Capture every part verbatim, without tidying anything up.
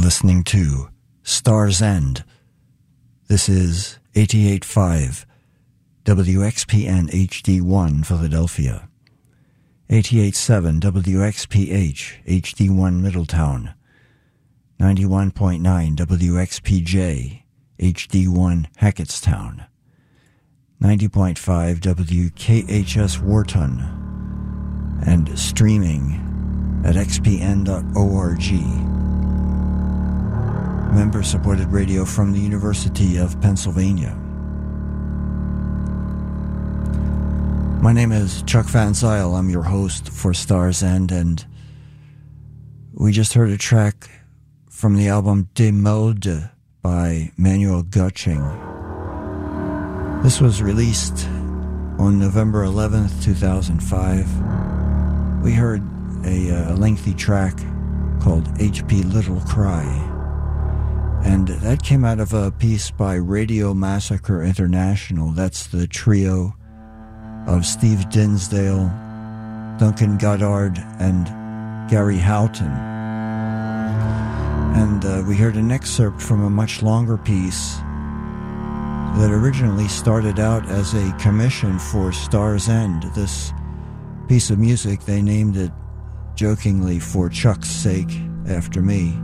listening to Star's End. This is eighty-eight point five W X P N H D one Philadelphia, eighty-eight point seven W X P H H D one Middletown, ninety-one point nine W X P J H D one Hackettstown, ninety point five W K H S Wharton, and streaming at x p n dot org. Member-supported radio from the University of Pennsylvania. My name is Chuck Van Zyl. I'm your host for Star's End, and we just heard a track from the album De Mode by Manuel Göttsching. This was released on November eleventh, two thousand five. We heard a, a lengthy track called H P Little Cry. And that came out of a piece by Radio Massacre International. That's the trio of Steve Dinsdale, Duncan Goddard, and Gary Houghton. And uh, we heard an excerpt from a much longer piece that originally started out as a commission for Star's End. This piece of music, they named it jokingly For Chuck's Sake, after me.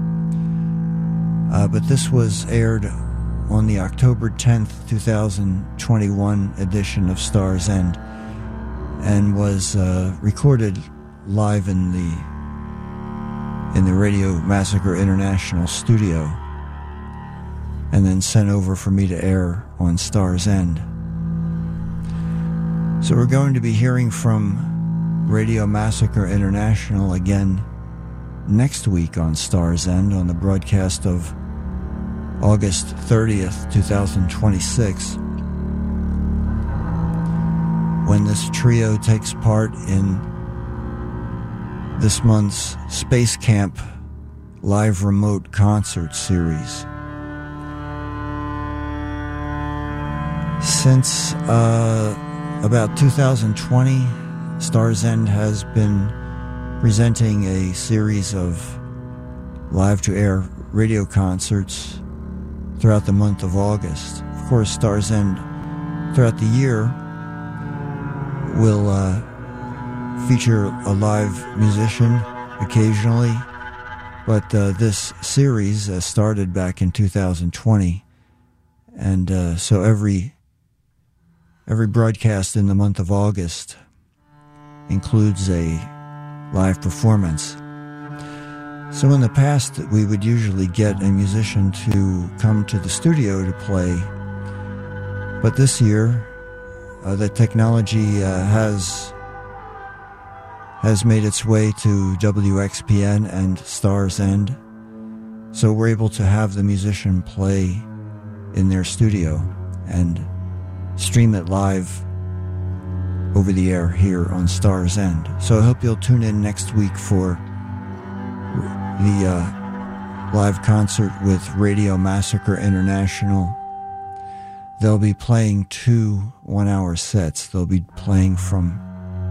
Uh, but this was aired on the October tenth, twenty twenty-one edition of Star's End and was uh, recorded live in the in the Radio Massacre International studio and then sent over for me to air on Star's End. So we're going to be hearing from Radio Massacre International again next week on Star's End on the broadcast of August thirtieth, twenty twenty-six, when this trio takes part in this month's Space Camp live remote concert series. Since uh, about two thousand twenty, Star's End has been presenting a series of live-to-air radio concerts throughout the month of August. Of course, Star's End throughout the year will uh, feature a live musician occasionally, but uh, this series uh, started back in two thousand twenty, and uh, so every every broadcast in the month of August includes a live performance. So in the past, we would usually get a musician to come to the studio to play. But this year, uh, the technology uh, has has made its way to W X P N and Star's End. So we're able to have the musician play in their studio and stream it live over the air here on Star's End. So I hope you'll tune in next week for the uh, live concert with Radio Massacre International. They'll be playing two one-hour sets. They'll be playing from